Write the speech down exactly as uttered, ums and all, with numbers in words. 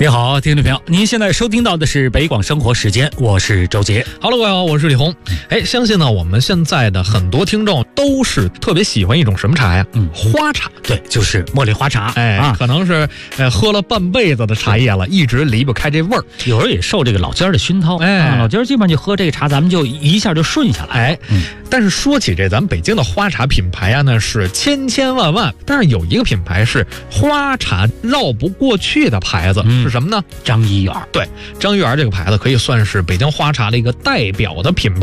你好，听众朋友，您现在收听到的是北广生活时间，我是周杰。 哈喽，各位好，我是李红。哎，相信呢，我们现在的很多听众都是特别喜欢一种什么茶呀？嗯，花茶。 对，就是茉莉花茶。 哎，啊、可能是呃喝了半辈子的茶叶了，一直离不开这味儿。 有时候也受这个老家的熏陶，哎、啊，老家基本上就喝这个茶，咱们就一下就顺下来。 哎，嗯。但是说起这咱们北京的花茶品牌啊，那是千千万万，但是有一个品牌是花茶绕不过去的牌子，嗯、是什么呢？ 张一元。 对，张一元这个牌子可以算是北京花茶的一个代表的品牌。